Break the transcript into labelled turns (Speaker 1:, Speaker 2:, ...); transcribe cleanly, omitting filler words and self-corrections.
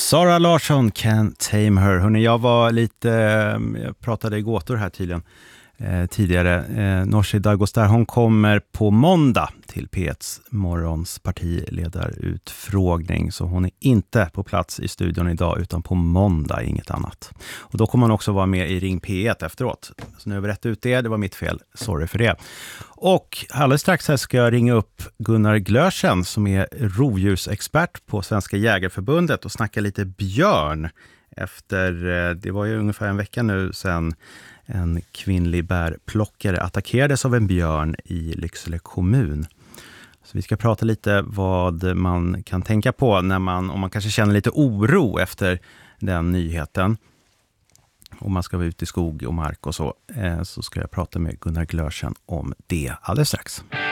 Speaker 1: Zara Larsson, Can't Tame Her. Hörrni, jag pratade i gåtor här tidigare. Nooshi Dadgostar, hon kommer på måndag till P1s morgons partiledarutfrågning. Så hon är inte på plats i studion idag utan på måndag, inget annat. Och då kommer hon också vara med i Ring P1 efteråt. Så nu har vi rätt ut det var mitt fel. Sorry för det. Och alldeles strax här ska jag ringa upp Gunnar Glöschen som är rovdjursexpert på Svenska Jägarförbundet och snacka lite björn. Det var ju ungefär en vecka nu sedan en kvinnlig bärplockare attackerades av en björn i Lycksele kommun. Så vi ska prata lite vad man kan tänka på om man kanske känner lite oro efter den nyheten. Om man ska vara ute i skog och mark och så ska jag prata med Gunnar Glöschen om det alldeles strax.